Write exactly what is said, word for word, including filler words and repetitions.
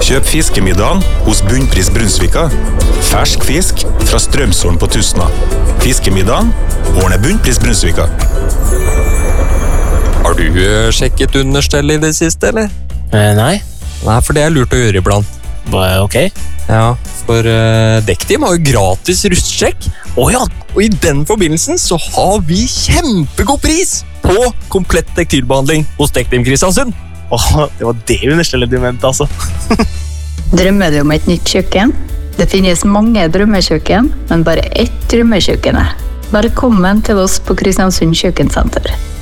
Kjøp fiskemiddagen hos Bunnpris Brunsvika. Fersk fisk fra Strømsholm på Tustna. Fiskemiddagen ordner Bunnpris Brunsvika. Har du uh, sjekket understell i det siste, eller? Eh, nei. Nei, for det er lurt å gjøre iblant. Ok. Ja, for uh, Dektim har jo gratis rustsjekk. Åja, og i den forbindelsen så har vi kjempegod pris på komplett tektilbehandling hos Dektim Kristiansund. Åh, det var det understellet du mente, altså. Drømmer du om et nytt kjøkken? Det finnes mange drømmekjøkken, men bare ett drømmekjøkken er. Velkommen til oss på Kristiansund Kjøkkensenter.